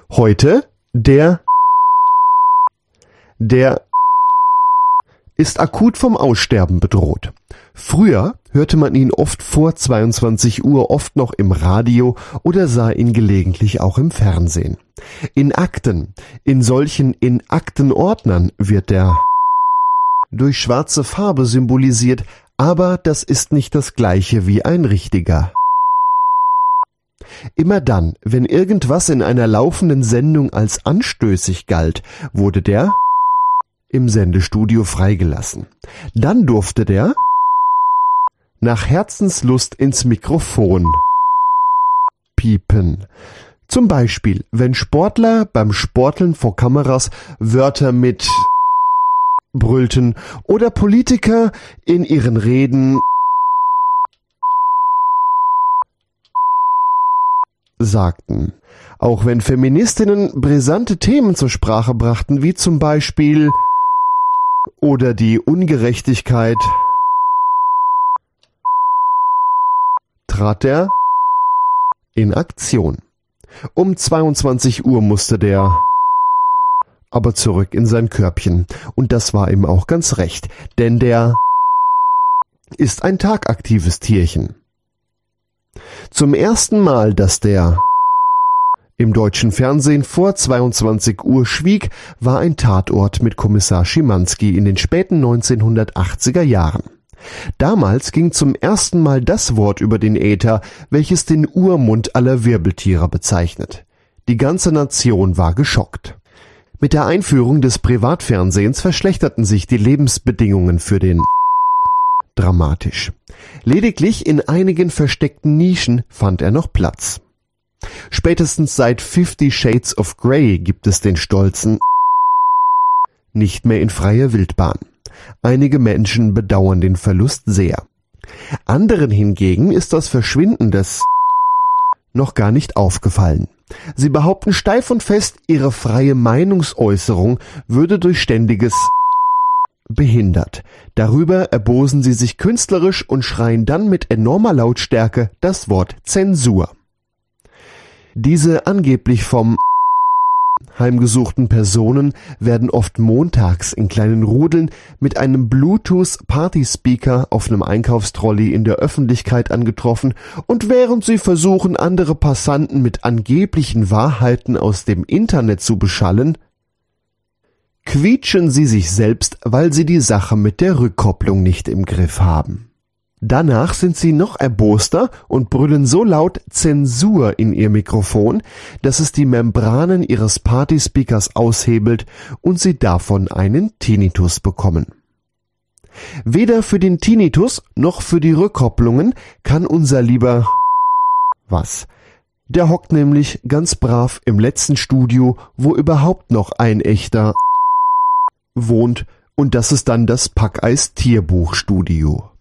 Heute der ist akut vom Aussterben bedroht. Früher hörte man ihn oft vor 22 Uhr, oft noch im Radio oder sah ihn gelegentlich auch im Fernsehen. In Akten, in solchen Aktenordnern wird der durch schwarze Farbe symbolisiert, aber das ist nicht das gleiche wie ein richtiger. Immer dann, wenn irgendwas in einer laufenden Sendung als anstößig galt, wurde der im Sendestudio freigelassen. Dann durfte der nach Herzenslust ins Mikrofon piepen. Zum Beispiel, wenn Sportler beim Sporteln vor Kameras Wörter mit brüllten oder Politiker in ihren Reden sagten. Auch wenn Feministinnen brisante Themen zur Sprache brachten, wie zum Beispiel oder die Ungerechtigkeit, trat er in Aktion. Um 22 Uhr musste der aber zurück in sein Körbchen. Und das war ihm auch ganz recht, denn der ist ein tagaktives Tierchen. Zum ersten Mal, dass der im deutschen Fernsehen vor 22 Uhr schwieg, war ein Tatort mit Kommissar Schimanski in den späten 1980er Jahren. Damals ging zum ersten Mal das Wort über den Äther, welches den Urmund aller Wirbeltiere bezeichnet. Die ganze Nation war geschockt. Mit der Einführung des Privatfernsehens verschlechterten sich die Lebensbedingungen für den dramatisch. Lediglich in einigen versteckten Nischen fand er noch Platz. Spätestens seit 50 Shades of Grey gibt es den Stolzen nicht mehr in freier Wildbahn. Einige Menschen bedauern den Verlust sehr. Anderen hingegen ist das Verschwinden des noch gar nicht aufgefallen. Sie behaupten steif und fest, ihre freie Meinungsäußerung würde durch ständiges behindert. Darüber erbosen sie sich künstlerisch und schreien dann mit enormer Lautstärke das Wort Zensur. Diese angeblich vom heimgesuchten Personen werden oft montags in kleinen Rudeln mit einem Bluetooth-Partyspeaker auf einem Einkaufstrolley in der Öffentlichkeit angetroffen und während sie versuchen, andere Passanten mit angeblichen Wahrheiten aus dem Internet zu beschallen, quietschen sie sich selbst, weil sie die Sache mit der Rückkopplung nicht im Griff haben. Danach sind sie noch erboster und brüllen so laut Zensur in ihr Mikrofon, dass es die Membranen ihres Partyspeakers aushebelt und sie davon einen Tinnitus bekommen. Weder für den Tinnitus noch für die Rückkopplungen kann unser lieber was. Der hockt nämlich ganz brav im letzten Studio, wo überhaupt noch ein echter wohnt, und das ist dann das Packeis Tierbuchstudio.